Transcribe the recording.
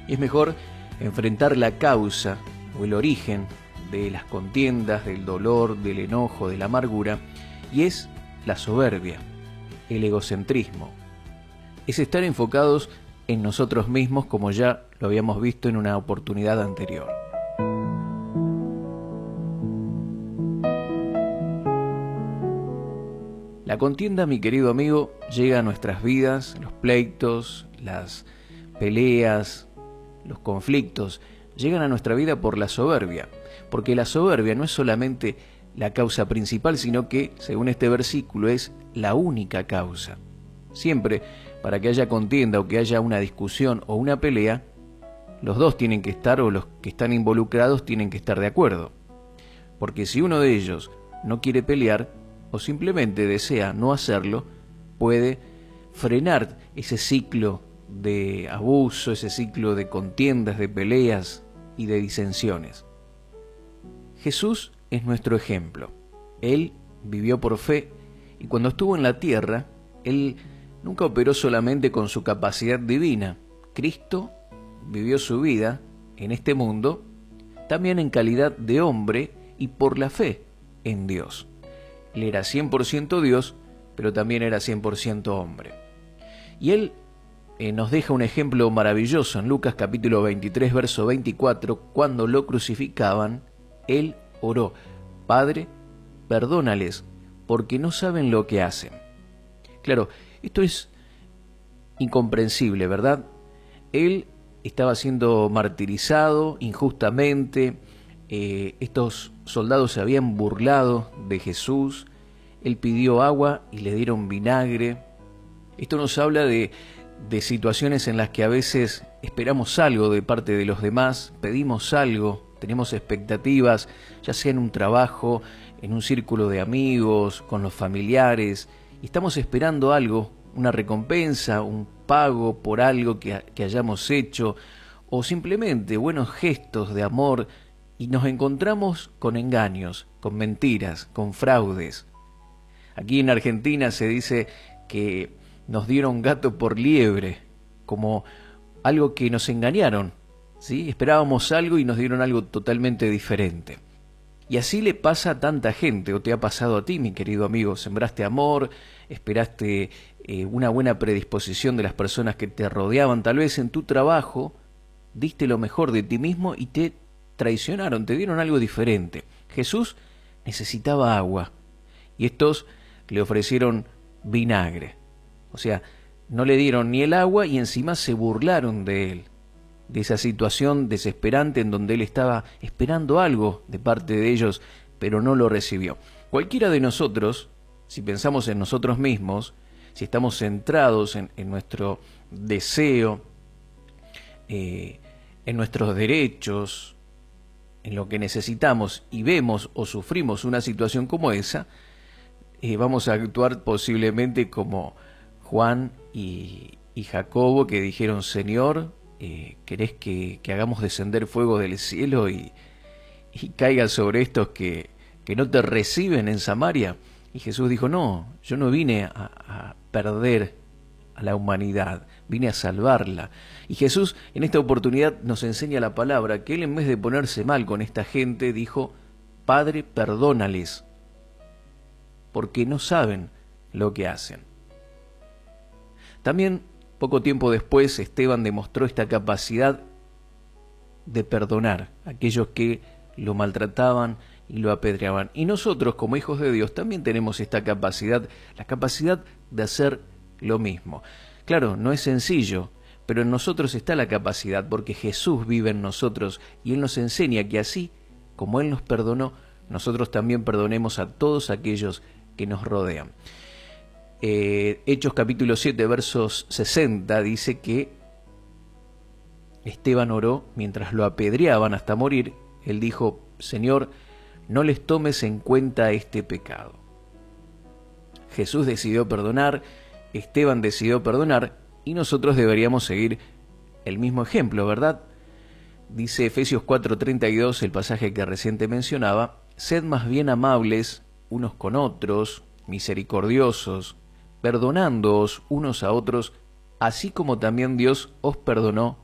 Y es mejor enfrentar la causa o el origen de las contiendas, del dolor, del enojo, de la amargura, y es la soberbia, el egocentrismo. Es estar enfocados en nosotros mismos, como ya lo habíamos visto en una oportunidad anterior. La contienda, mi querido amigo, llega a nuestras vidas, los pleitos, las peleas, los conflictos, llegan a nuestra vida por la soberbia, porque la soberbia no es solamente la causa principal, sino que, según este versículo, es la única causa. Siempre, para que haya contienda o que haya una discusión o una pelea, los dos tienen que estar, o los que están involucrados tienen que estar de acuerdo. Porque si uno de ellos no quiere pelear, o simplemente desea no hacerlo, puede frenar ese ciclo de abuso, ese ciclo de contiendas, de peleas y de disensiones. Jesús es nuestro ejemplo. Él vivió por fe y cuando estuvo en la tierra, Él nunca operó solamente con su capacidad divina. Cristo vivió su vida en este mundo también en calidad de hombre y por la fe en Dios. Él era 100% Dios, pero también era 100% hombre. Y Él nos deja un ejemplo maravilloso en Lucas capítulo 23, verso 24, cuando lo crucificaban, Él oró: Padre, perdónales, porque no saben lo que hacen. Claro, esto es incomprensible, ¿verdad? Él estaba siendo martirizado injustamente, estos soldados se habían burlado de Jesús, Él pidió agua y le dieron vinagre. Esto nos habla de situaciones en las que a veces esperamos algo de parte de los demás, pedimos algo, tenemos expectativas, ya sea en un trabajo, en un círculo de amigos, con los familiares, y estamos esperando algo, una recompensa, un pago por algo que hayamos hecho, o simplemente buenos gestos de amor, y nos encontramos con engaños, con mentiras, con fraudes. Aquí en Argentina se dice que nos dieron gato por liebre, como algo que nos engañaron, ¿sí? Esperábamos algo y nos dieron algo totalmente diferente. Y así le pasa a tanta gente, o te ha pasado a ti, mi querido amigo. Sembraste amor, esperaste una buena predisposición de las personas que te rodeaban, tal vez en tu trabajo, diste lo mejor de ti mismo y te traicionaron, te dieron algo diferente. Jesús necesitaba agua y estos le ofrecieron vinagre. O sea, no le dieron ni el agua y encima se burlaron de él, de esa situación desesperante en donde él estaba esperando algo de parte de ellos, pero no lo recibió. Cualquiera de nosotros, si pensamos en nosotros mismos, si estamos centrados en nuestro deseo, en nuestros derechos, en lo que necesitamos, y vemos o sufrimos una situación como esa, vamos a actuar posiblemente como Juan y Jacobo, que dijeron: Señor, ¿querés que hagamos descender fuego del cielo y caiga sobre estos que no te reciben en Samaria? Y Jesús dijo: no, yo no vine a perder a la humanidad, vine a salvarla. Y Jesús en esta oportunidad nos enseña la palabra, que Él, en vez de ponerse mal con esta gente, dijo: Padre, perdónales, porque no saben lo que hacen. También, poco tiempo después, Esteban demostró esta capacidad de perdonar a aquellos que lo maltrataban y lo apedreaban. Y nosotros, como hijos de Dios, también tenemos esta capacidad, la capacidad de hacer lo mismo. Claro, no es sencillo, pero en nosotros está la capacidad, porque Jesús vive en nosotros y Él nos enseña que así como Él nos perdonó, nosotros también perdonemos a todos aquellos que nos rodean. Hechos capítulo 7, versos 60, dice que Esteban oró mientras lo apedreaban hasta morir. Él dijo: Señor, no les tomes en cuenta este pecado. Jesús decidió perdonar, Esteban decidió perdonar, y nosotros deberíamos seguir el mismo ejemplo, ¿verdad? Dice Efesios 4:32, el pasaje que recién te mencionaba: sed más bien amables unos con otros, misericordiosos, perdonándoos unos a otros, así como también Dios os perdonó